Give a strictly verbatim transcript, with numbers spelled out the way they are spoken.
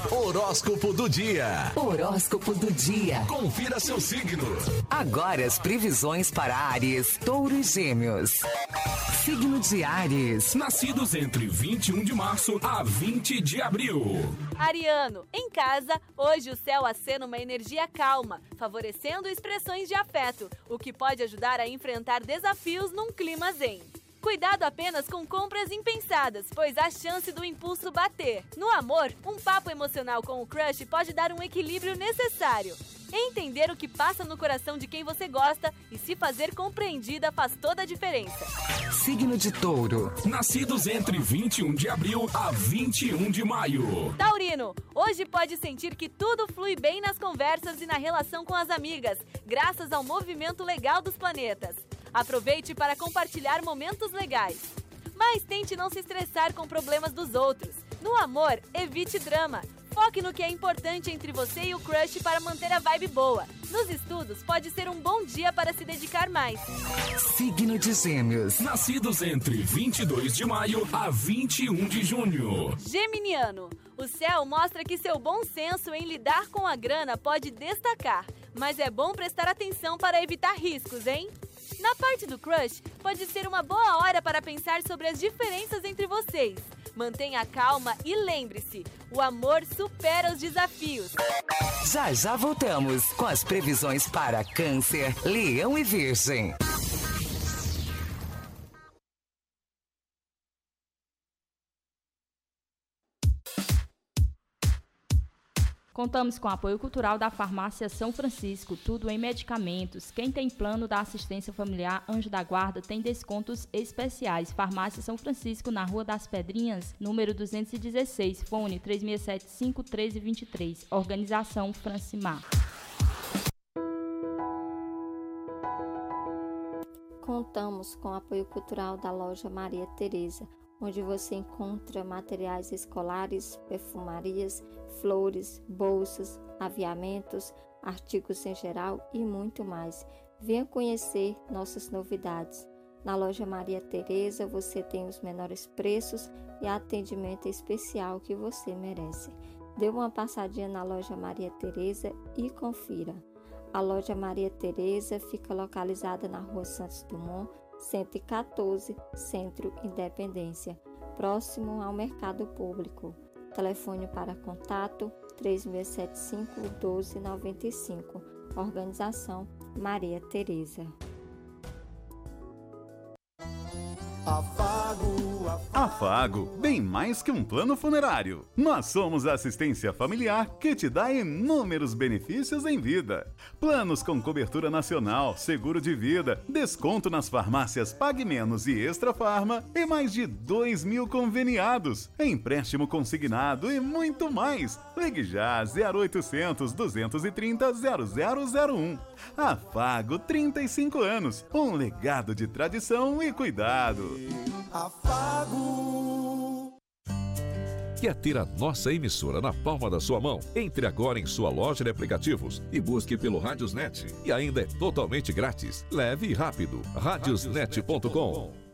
Horóscopo do dia. Horóscopo do dia. Confira seu signo. Agora as previsões para Áries, Touro e Gêmeos. Signo de Áries. Nascidos entre vinte e um de março a vinte de abril. Ariano, em casa, hoje o céu acena uma energia calma, favorecendo expressões de afeto, o que pode ajudar a enfrentar desafios num clima zen. Cuidado apenas com compras impensadas, pois há chance do impulso bater. No amor, um papo emocional com o crush pode dar um equilíbrio necessário. Entender o que passa no coração de quem você gosta e se fazer compreendida faz toda a diferença. Signo de Touro. Nascidos entre vinte e um de abril a vinte e um de maio. Taurino, hoje pode sentir que tudo flui bem nas conversas e na relação com as amigas, graças ao movimento legal dos planetas. Aproveite para compartilhar momentos legais. Mas tente não se estressar com problemas dos outros. No amor, evite drama. Foque no que é importante entre você e o crush para manter a vibe boa. Nos estudos, pode ser um bom dia para se dedicar mais. Signo de Gêmeos. Nascidos entre vinte e dois de maio a vinte e um de junho. Geminiano, o céu mostra que seu bom senso em lidar com a grana pode destacar, mas é bom prestar atenção para evitar riscos, hein? Na parte do crush, pode ser uma boa hora para pensar sobre as diferenças entre vocês. Mantenha calma e lembre-se, o amor supera os desafios. Já já voltamos com as previsões para Câncer, Leão e Virgem. Contamos com o apoio cultural da Farmácia São Francisco, tudo em medicamentos. Quem tem plano da assistência familiar Anjo da Guarda tem descontos especiais. Farmácia São Francisco, na Rua das Pedrinhas, número duzentos e dezesseis, fone três seis sete cinco um três dois três. Organização Francimar. Contamos com o apoio cultural da loja Maria Tereza, onde você encontra materiais escolares, perfumarias, flores, bolsas, aviamentos, artigos em geral e muito mais. Venha conhecer nossas novidades. Na loja Maria Tereza você tem os menores preços e atendimento especial que você merece. Dê uma passadinha na loja Maria Tereza e confira. A loja Maria Tereza fica localizada na Rua Santos Dumont, cento e quatorze, Centro Independência, próximo ao Mercado Público. Telefone para contato três seis sete cinco um dois nove cinco. Organização Maria Tereza. Afago, Afago, bem mais que um plano funerário. Nós somos a assistência familiar que te dá inúmeros benefícios em vida. Planos com cobertura nacional, seguro de vida, desconto nas farmácias Pague Menos e Extra Farma e mais de dois mil conveniados, empréstimo consignado e muito mais. Ligue já zero oitocentos, duzentos e trinta, zero zero zero um. Afago, trinta e cinco anos, um legado de tradição e cuidado. Afago. Quer ter a nossa emissora na palma da sua mão? Entre agora em sua loja de aplicativos e busque pelo Radiosnet. E ainda é totalmente grátis. Leve e rápido. radiosnet ponto com.